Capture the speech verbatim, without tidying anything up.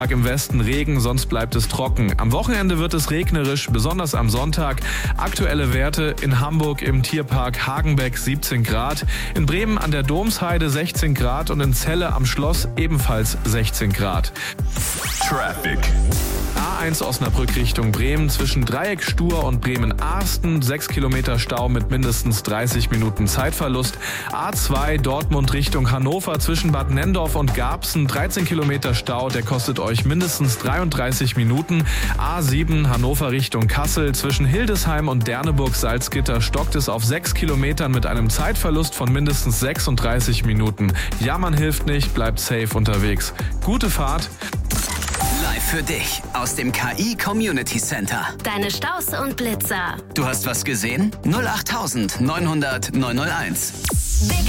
Im Westen Regen, sonst bleibt es trocken. Am Wochenende wird es regnerisch, besonders am Sonntag. Aktuelle Werte in Hamburg im Tierpark Hagenbeck siebzehn Grad, in Bremen an der Domsheide sechzehn Grad und in Celle am Schloss ebenfalls sechzehn Grad. Traffic. A eins Osnabrück Richtung Bremen zwischen Dreieck Stur und Bremen-Arsten, sechs Kilometer Stau mit mindestens dreißig Minuten Zeitverlust. A zwei Dortmund Richtung Hannover zwischen Bad Nenndorf und Garbsen, dreizehn Kilometer Stau, der kostet euch mindestens dreiunddreißig Minuten. A sieben Hannover Richtung Kassel zwischen Hildesheim und Derneburg-Salzgitter stockt es auf sechs Kilometern mit einem Zeitverlust von mindestens sechsunddreißig Minuten. Jammern hilft nicht, bleibt safe unterwegs. Gute Fahrt. Live für dich aus dem K I Community Center. Deine Staus und Blitzer. Du hast was gesehen? null acht neunhundert neunhunderteins. Big